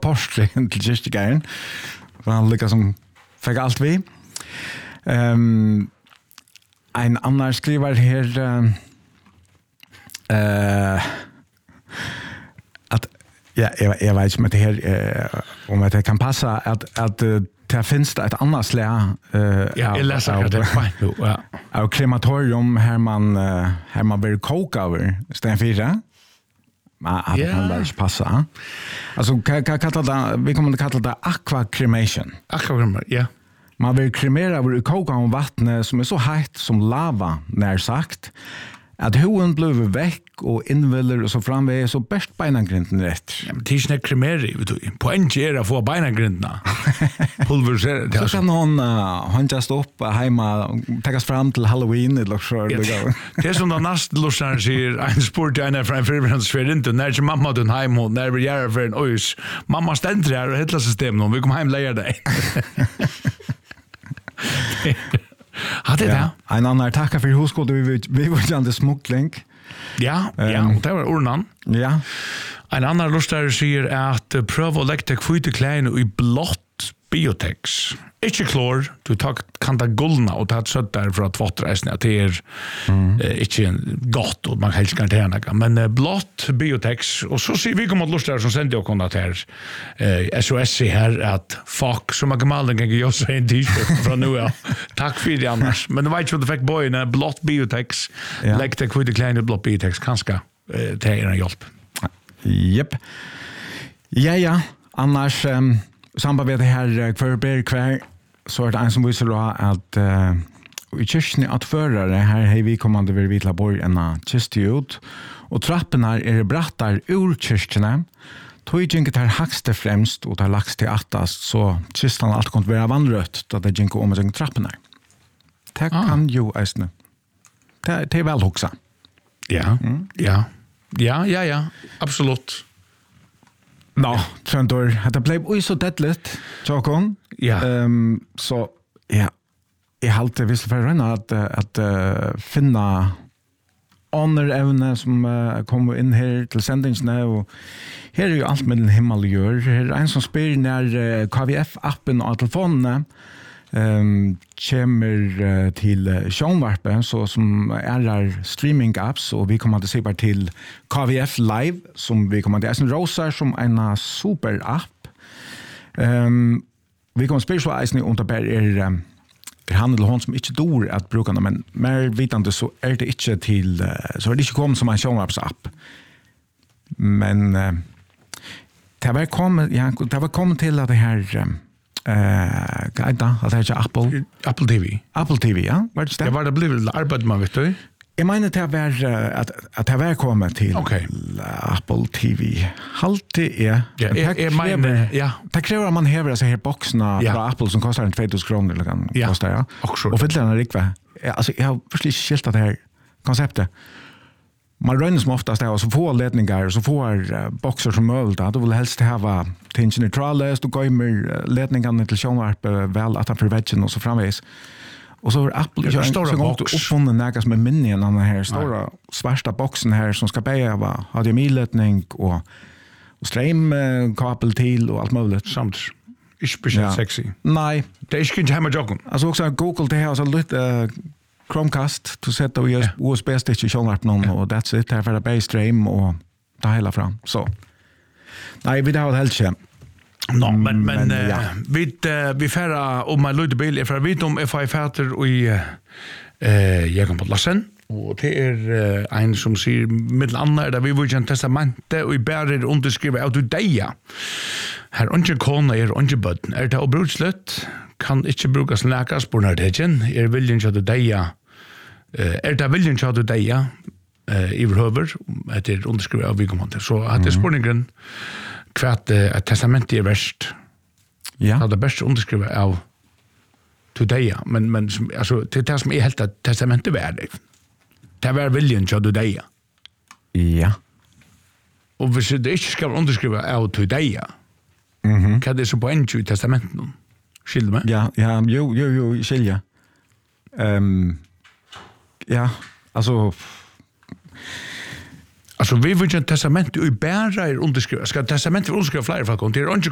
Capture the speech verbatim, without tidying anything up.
Porsche till kyrkogården. Han lyckas som fick allt vi. Um, en annan skriver här uh, uh, att ja, jag, jag vet inte om det här uh, om det kan passa att, att uh, det finns det ett annat slag uh, ja, jag läser det fint ja. Av krematorium här man, uh, här man vill koka över sten fyra. Ja, det kan bara inte passa. Alltså, vi kommer att kalla det aqua cremation. Aqua cremation, ja. Man vill kremera över koka om vattnet som är så hett som lava, när sagt. Att hoen blev väck och inväller och så framväg så bäst beinagrinden rätt. Ja, men det är inte kremeri, vet du. Poäng är att få beinagrinderna. Pulverisera det. Så kan hon uh, håndjast upp hemma, takas fram till Halloween eller så. Ja, det är som de nästa lustar säger, en sport jag är från förberedelsefer inte, när är mamma den hem och när vi gör för en ös. Mamma ständer här och hittar systemet vi kommer hem lägga dig. Ja, det är det. En annan tackar för huskåd vi vi var ju inte smuggling. Ja, ja, det var ordan. Ja. En annan lustar säger att pröva att lägga kvite kläder i blått biotex. Ikke klor, du tar kan ta guldna och ta ett sött där för att tvättreisen att det är mm. eh, inte gott och man helst kan ta men eh, blått biotex och så ser vi kommer att lustar som sände och kontat här eh, S O S här att fuck som man gammal kan ju säga en t-shirt från nu ja. Tack för det annars men det var inte vad det fick boyen blått biotex ja. Lägg det kvite kleine blått biotex kanske eh, ta er en hjälp. Japp. Ja ja, annars um, samband med det här för ber kvar så är det en som visar då att uh, i kyrkene att förare här hej vi kommande vill vitla borg en kist ut och trapporna är brattar ur kyrkene tog inte här högste främst och tar lax till attast så kistan allt kommer vara vandrött då det inte om med trapporna. Det ah. kan ju äsna. Det det är väl också. Ja. Mm. Ja. Ja, ja, ja. Absolut. No, Tröntor, det blev ju så deadligt, Tjokon. Ja. Um, så, ja, jag har alltid visst för henne att, att uh, finna honor-evne som uh, kommer in här till sändningarna och här är ju allt med den himmel gör. Här är en som spyr när uh, K V F-appen och telefonerna um, kommer uh, till uh, Sjönvarpen så som är streaming-apps och vi kommer att se bara till K V F Live som vi kommer att se Rosa som en super-app. Um, vi kommer att spela så att under bara er, um, er handel hon som inte dår att bruka den men mer vitande så är det inte till uh, så är det inte kommit som en Sjönvarps-app. Men uh, det var kommit ja, det var kommit till att det här um, Eh, gaida, att det är Apple. Apple T V. Apple T V, ja. Var det det? Ja, var det blivit arbete man vet du? Jag menar att det var att att det var kommit till okay. Apple T V. Halt det är. Ja, jag menar ja. Det kräver man häver så här boxarna ja. Från Apple som kostar en tvåtusen kronor eller kan ja. Kosta ja. Och och för den riktigt. Alltså jag har förstått skilt att det här konceptet. Man rönner som oftast det och så får ledningar och så får uh, boxar som möjligt att du vill helst ha tinge neutrales du går med ledningarna till Sjönvarp uh, väl att han för vägen och så framvis. Och så är Apple ju en stor box uppfunnen nägas med minnen den här stora Nej. Svarta boxen här som ska bära va H D M I-ledning och och strömkabel till och allt möjligt samt är speciellt ja. Sexy. Nej, det är inte hemma joggen. Alltså också Google det har så lite uh, Chromecast to set the U S B-stick i Sjönvarp någon och that's it. Här för att base-stream och ta hela fram. Så. Nej, vi har helt känt. No, men, men, men ja. uh, vi, uh, vi färra om man lydde bil för att veta om F I Fater i uh, Jägen på Lassen. Och det är uh, en som säger med andra där vi vill en testamente och i bärer underskriva att du deja. Här inte kona är inte bötten. Är det och brutslut kan inte brukas läkas på när det igen. Är viljen att du deja. Uh, är det viljen att du deja uh, i behöver att det underskriva av vi kommer så att det spårningen kvart uh, ett testament är värst. Ja. Att det bäst underskriva av today men men alltså det är som är helt att testamentet värde. Det var viljen att du deja. Ja. Och hvis det inte ska underskriva av today. Mhm. Kan det så på en i testamentet nu? Skiljer mig? Ja, ja, jo jo jo skiljer. Ehm um, ja, alltså Alltså vi vill ju ett testament i bara är underskriva. Ska testamentet underskriva flera folk och det är inte